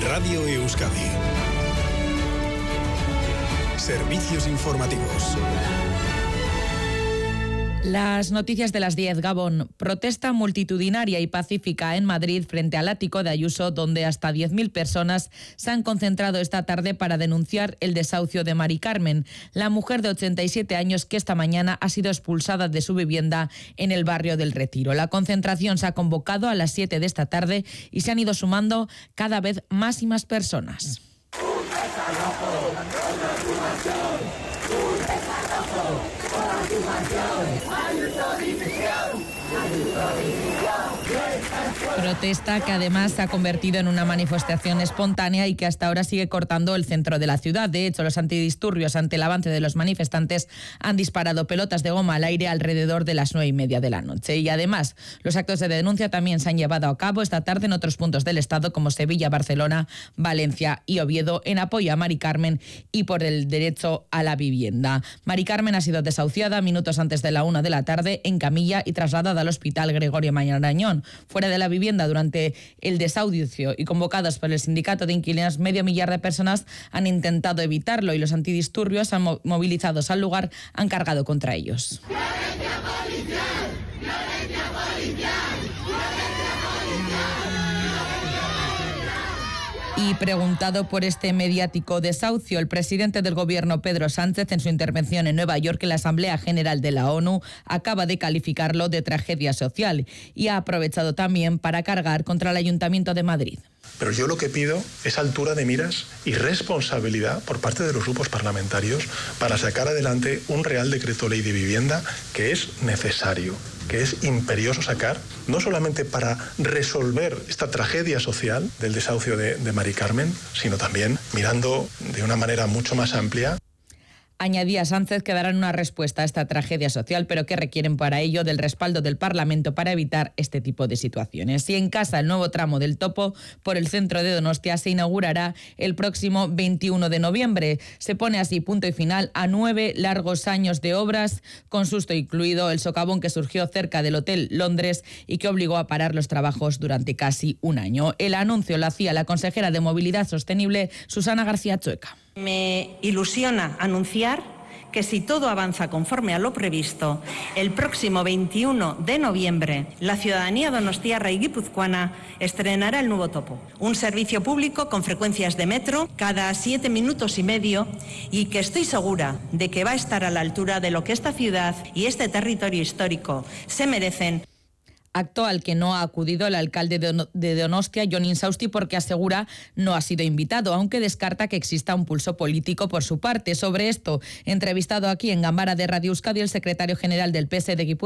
Radio Euskadi. Servicios informativos. Las noticias de las 10, Gabón. Protesta multitudinaria y pacífica en Madrid frente al ático de Ayuso, donde hasta 10.000 personas se han concentrado esta tarde para denunciar el desahucio de Mari Carmen, la mujer de 87 años que esta mañana ha sido expulsada de su vivienda en el barrio del Retiro. La concentración se ha convocado a las 7 de esta tarde y se han ido sumando cada vez más y más personas. Protesta que además se ha convertido en una manifestación espontánea y que hasta ahora sigue cortando el centro de la ciudad. De hecho, los antidisturbios, ante el avance de los manifestantes, han disparado pelotas de goma al aire alrededor de las 9:30 de la noche. Y además, los actos de denuncia también se han llevado a cabo esta tarde en otros puntos del estado como Sevilla, Barcelona, Valencia y Oviedo, en apoyo a Mari Carmen y por el derecho a la vivienda. Mari Carmen ha sido desahuciada minutos antes de la 1 de la tarde en camilla y trasladada al Hospital Gregorio Marañón. Fuera de la vivienda durante el desahucio y convocados por el sindicato de inquilinos, 500.000 de personas han intentado evitarlo y los antidisturbios movilizados al lugar han cargado contra ellos. ¡Violencia policial! ¡Violencia policial! Y preguntado por este mediático desahucio, el presidente del gobierno, Pedro Sánchez, en su intervención en Nueva York en la Asamblea General de la ONU, acaba de calificarlo de tragedia social y ha aprovechado también para cargar contra el Ayuntamiento de Madrid. Pero yo lo que pido es altura de miras y responsabilidad por parte de los grupos parlamentarios para sacar adelante un Real Decreto Ley de Vivienda que es necesario, que es imperioso sacar, no solamente para resolver esta tragedia social del desahucio de Mari Carmen, sino también mirando de una manera mucho más amplia. Añadía Sánchez que darán una respuesta a esta tragedia social, pero que requieren para ello del respaldo del Parlamento para evitar este tipo de situaciones. Y en casa, el nuevo tramo del Topo por el centro de Donostia se inaugurará el próximo 21 de noviembre. Se pone así punto y final a 9 largos años de obras, con susto incluido el socavón que surgió cerca del Hotel Londres y que obligó a parar los trabajos durante casi un año. El anuncio lo hacía la consejera de Movilidad Sostenible, Susana García Chueca. Me ilusiona anunciar que si todo avanza conforme a lo previsto, el próximo 21 de noviembre la ciudadanía donostiarra y guipuzcoana estrenará el nuevo Topo, un servicio público con frecuencias de metro cada 7 minutos y medio y que estoy segura de que va a estar a la altura de lo que esta ciudad y este territorio histórico se merecen. Acto al que no ha acudido el alcalde de Donostia, Jon Insausti, porque asegura no ha sido invitado, aunque descarta que exista un pulso político por su parte. Sobre esto, entrevistado aquí en Ganbara de Radio Euskadi, el secretario general del PS de Guipúzcoa,